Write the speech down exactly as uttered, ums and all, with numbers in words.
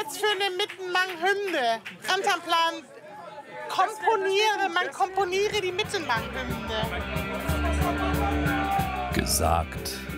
jetzt für eine Mittenmang-Hymne? Ganz am Plan. Komponiere, man komponiere die Mittenmang-Hymne. Gesagt,